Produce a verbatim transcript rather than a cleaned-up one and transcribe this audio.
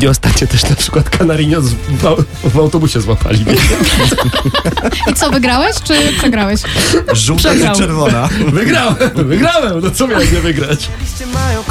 Oni ostatnio też na przykład Canarinho z, w, w autobusie złapali. I co, wygrałeś czy przegrałeś? Żółta Przegrał. czy czerwona? Wygrałem, wygrałem, no co miałem nie wygrać?